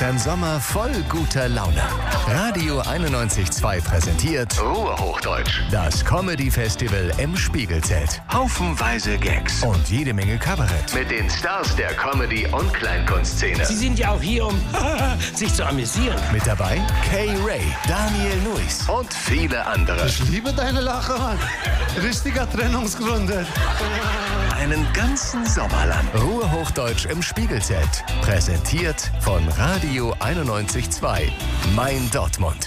dein Sommer voll guter Laune. Radio 91.2 präsentiert Ruhrhochdeutsch, das Comedy-Festival im Spiegelzelt. Haufenweise Gags und jede Menge Kabarett. Mit den Stars der Comedy- und Kleinkunstszene. Sie sind ja auch hier, um sich zu amüsieren. Mit dabei Kay Ray, Daniel Nuis und viele andere. Ich liebe deine Lache, Mann. Richtiger Trennungsgründe. Einen ganzen Sommer lang. Ruhrhochdeutsch im Spiegelzelt. Präsentiert von Radio 91.2. Mein Dortmund.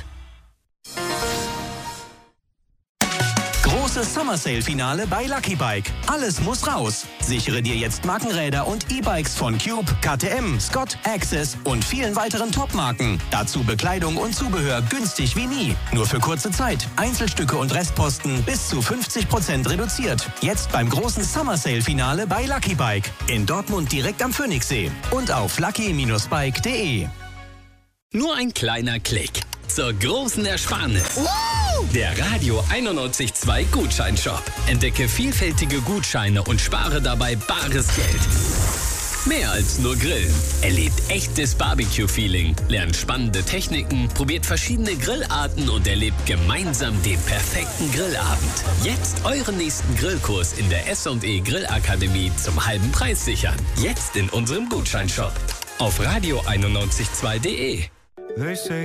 Großes Summer Sale Finale bei Lucky Bike. Alles muss raus. Sichere dir jetzt Markenräder und E-Bikes von Cube, KTM, Scott, Access und vielen weiteren Top-Marken. Dazu Bekleidung und Zubehör günstig wie nie. Nur für kurze Zeit. Einzelstücke und Restposten bis zu 50% reduziert. Jetzt beim großen Summer Sale Finale bei Lucky Bike. In Dortmund direkt am Phoenixsee. Und auf lucky-bike.de. Nur ein kleiner Klick zur großen Ersparnis. Der Radio 91.2 Gutscheinshop. Entdecke vielfältige Gutscheine und spare dabei bares Geld. Mehr als nur Grillen. Erlebt echtes Barbecue-Feeling, lernt spannende Techniken, probiert verschiedene Grillarten und erlebt gemeinsam den perfekten Grillabend. Jetzt euren nächsten Grillkurs in der S&E Grillakademie zum halben Preis sichern. Jetzt in unserem Gutscheinshop. Auf radio912.de.